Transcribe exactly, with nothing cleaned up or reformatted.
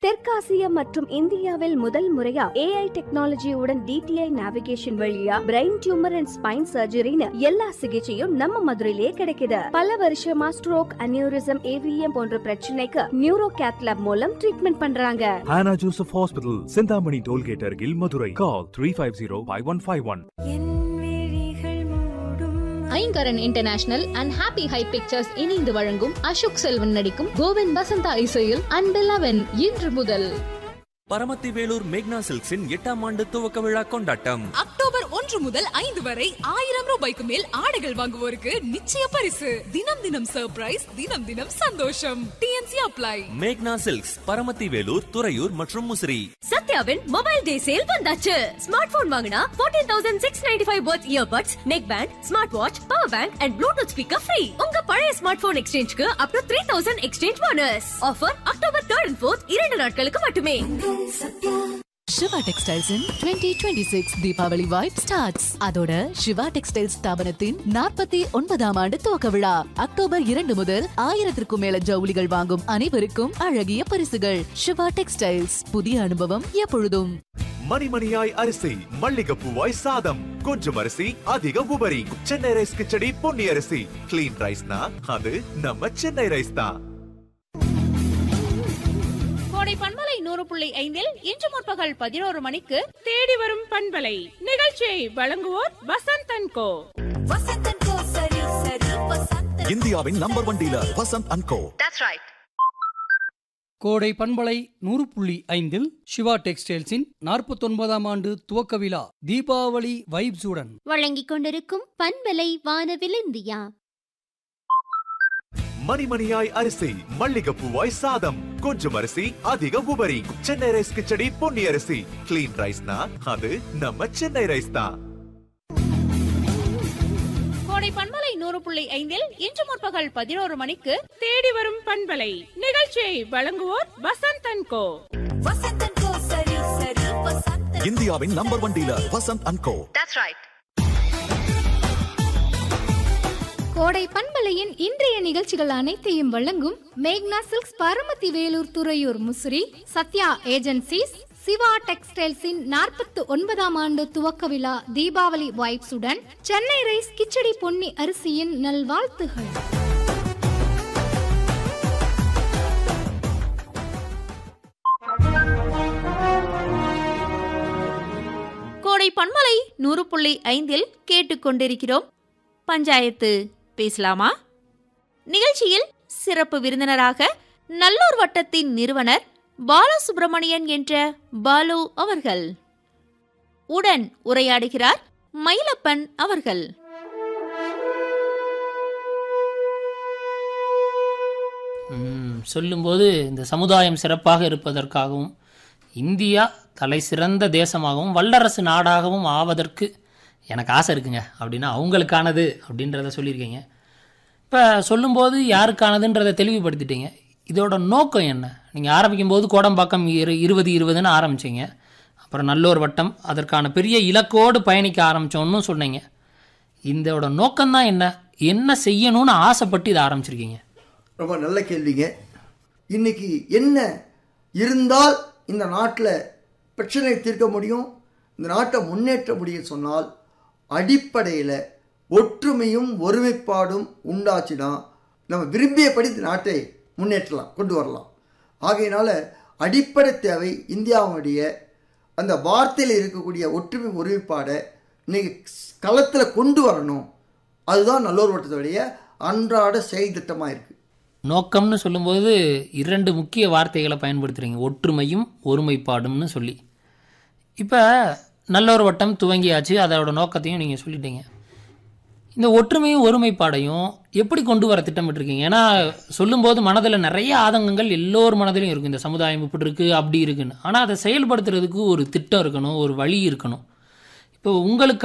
தெற்காசியா மற்றும் இந்தியாவில் முதல் முறையா ஏஐ டெக்னாலஜியுடன் டிடிஐ நேவிகேஷன் வழியா பிரெயின் டியூமர் அண்ட் ஸ்பைன் சர்ஜரின்னு எல்லா சிகிச்சையும் நம்ம மதுரையிலேயே கிடைக்குது. பல வருஷமா ஸ்ட்ரோக், அனியூரிசம், ஏவிஎம் போன்ற பிரச்சனைக்கு நியூரோ கேத் லேப் மூலம் ட்ரீட்மெண்ட் பண்றாங்க. Hannah Joseph Hospital, Sindhamani Tollgate Argil, Madurai. Call three five zero five one five one. Ayngaran international and happy high pictures இணைந்து வழங்கும் அசோக் செல்வன் நடிக்கும் கோவிந்த் வசந்தா இசையில் அன்பிலவன் இன்று முதல். பரமத்தி வேலூர் மேக்னா சில்க்ஸின் எட்டாம் ஆண்டு துவக்க விழா கொண்டாட்டம் அக்டோபர் ஒன்று முதல் ஐந்து வரை ஆயிரம் ரூபாய்க்கு மேல் ஆடைகள் வாங்குவோருக்கு நிச்சய பரிசு. தினம் தினம் சர்ப்ரைஸ், தினம் தினம் சந்தோஷம். DNC apply. மேக்னா சில்க்ஸ், பரமத்தி வேலூர், துறையூர் மற்றும் முசிறி. சத்யாவின் மொபைல் டே சேல் வந்தாச்சு. ஸ்மார்ட் போன் வாங்கினா பதினான்காயிரத்து அறுநூற்று தொண்ணூற்று ஐந்து watts earbuds, neck band, smart watch, power bank and Bluetooth speaker free. உங்க பழைய ஸ்மார்ட் போன் எக்ஸ்சேஞ்சுக்கு அப் டு மூவாயிரம் எக்ஸ்சேஞ்ச் போனஸ். ஆஃபர் அக்டோபர் மூன்று and நான்கு இரண்டு நாட்களுக்கு மட்டுமே. சிவா டெக்ஸ்டைல்ஸ் இன் twenty twenty-six Deepavali vibe starts. அதோட சிவா டெக்ஸ்டைல்ஸ் ஸ்தாபனத்தின் நாற்பத்தி ஒன்பதாம் ஆண்டு துவக்க விழா அக்டோபர் இரண்டு முதல் ஆயிரத்திற்கும் மேல ஜவுளிகள் வாங்கும் அனைவருக்கும் அழகிய பரிசுகள். சிவா டெக்ஸ்டைல்ஸ், புதிய அனுபவம் எப்பொழுதும். மணிமணியாய் அரிசி, மல்லிகைப்பூவாய் சாதம், கொஞ்சம் அரிசி அதிக உபரி. சென்னை ரைஸ் கிச்சடி பொன்னி அரிசி. கிளீன் ரைஸ்னா அது நம்ம சென்னை ரைஸ் தான். கோடை பண்பலை நூறு புள்ளி ஐந்தில் இன்று முற்பகல் பதினோரு மணிக்கு தேடி வரும் பண்பலை நிகழ்ச்சியை வழங்குவோர் வசந்த் அண்ட் கோ. இந்தியாவின் number one dealer Vasanth and கோ. கோடை பண்பலை நூறு புள்ளி ஐந்தில் சிவா டெக்ஸ்டைல்ஸின் நாற்பத்தி ஒன்பதாம் ஆண்டு துவக்க விழா தீபாவளி வைப்ஸுடன் வழங்கிக் கொண்டிருக்கும் பண்பலை வானவில் இந்தியா. மணிமணியாய் அரிசி, மல்லிகைப்பூவாய் சாதம், கொஞ்சம் அரிசி அதிக உபரி. சென்னை ரைஸ் கிச்சடி பொன்னி அரிசி. கிளீன் ரைஸ்னா அது நம்ம சென்னை ரைஸ் தான். கோடை பண்பலை நூறு புள்ளி ஐந்தில் இன்று முற்பகல் பதினோரு மணிக்கு தேடி வரும் பண்பலை நிகழ்ச்சியை வழங்குவோர் வசந்த் அண்ட் கோ. இந்தியாவின் number one dealer Vasanth and கோ. கோடை பண்பலையின் இன்றைய நிகழ்ச்சிகள் அனைத்தையும் வழங்கும் மேக்னா சில்க்ஸ், பரமத்தி வேலூர், துறையூர், முசிறி, சத்யா ஏஜென்சிஸ், சிவா டெக்ஸ்டைல்ஸின் நாற்பத்தி ஒன்பதாம் ஆண்டு துவக்க விழா தீபாவளி வைப்ஸுடன் சென்னை ரைஸ் கிச்சடி பொன்னி அரிசியின் நல்வாழ்த்துகள். கோடை பண்பலை நூறு புள்ளி ஐந்தில் கேட்டுக்கொண்டிருக்கிறோம் பஞ்சாயத்து பேசலாமா. நிகழ்ச்சியில் சிறப்பு விருந்தினராக நல்லூர் வட்டத்தின் நிறுவனர் பாலசுப்ரமணியன் என்ற பாலு அவர்கள். உடன் உரையாடுகிறார் மயிலப்பன் அவர்கள். சொல்லும்போது இந்த சமுதாயம் சிறப்பாக இருப்பதற்காகவும் இந்தியா தலை சிறந்த தேசமாகவும் வல்லரசு நாடாகவும் ஆவதற்கு எனக்கு ஆசை இருக்குங்க அப்படின்னா அவங்களுக்கானது அப்படின்றத சொல்லியிருக்கீங்க. இப்போ சொல்லும்போது யாருக்கானதுன்றதை தெளிவுபடுத்திட்டீங்க. இதோட நோக்கம் என்ன? நீங்கள் ஆரம்பிக்கும்போது கோடம்பாக்கம் இரு இருபது இருபதுன்னு ஆரம்பிச்சிங்க. அப்புறம் நல்லூர் வட்டம் அதற்கான பெரிய இலக்கோடு பயணிக்க ஆரம்பித்தோன்னு சொன்னீங்க. இதோட நோக்கம்தான் என்ன? என்ன செய்யணும்னு ஆசைப்பட்டு இதை ஆரம்பிச்சிருக்கீங்க? ரொம்ப நல்ல கேள்விங்க. இன்னைக்கு என்ன இருந்தால் இந்த நாட்டில் பிரச்சனை தீர்க்க முடியும், இந்த நாட்டை முன்னேற்ற முடியும் சொன்னால் அடிப்படையில் ஒற்றுமையும் ஒருமைப்பாடும் உண்டாச்சுன்னா நம்ம விரும்பியபடி இந்த நாட்டை முன்னேற்றலாம், கொண்டு வரலாம். ஆகையினால அடிப்படை தேவை இந்தியாவுடைய அந்த வார்த்தையில் இருக்கக்கூடிய ஒற்றுமை ஒருமைப்பாடை இன்னைக்கு களத்தில் கொண்டு வரணும். அதுதான் நல்லூர் வட்டத்துடைய அன்றாட செயல் திட்டமாக இருக்குது. நோக்கம்னு சொல்லும்போது இரண்டு முக்கிய வார்த்தைகளை பயன்படுத்துகிறீங்க, ஒற்றுமையும் ஒருமைப்பாடும்னு சொல்லி. இப்போ நல்லூர் வட்டம் துவங்கியாச்சு, அதோட நோக்கத்தையும் நீங்கள் சொல்லிட்டீங்க. இந்த ஒற்றுமையும் ஒருமைப்பாடையும் எப்படி கொண்டு வர திட்டமிட்டிருக்கீங்க? ஏன்னா சொல்லும்போது மனதில் நிறைய ஆதங்கங்கள் எல்லோர் மனதிலும் இருக்குது. இந்த சமுதாயம் இப்படி இருக்குது அப்படி இருக்குன்னு. ஆனால் அதை செயல்படுத்துறதுக்கு ஒரு திட்டம் இருக்கணும், ஒரு வழி இருக்கணும். இப்போ உங்களுக்கு